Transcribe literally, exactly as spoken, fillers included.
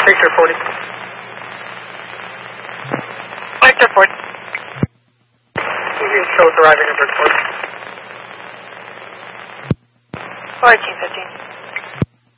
Victor forty. Victor forty. Shows arriving at Bridgeport. fourteen fifteen.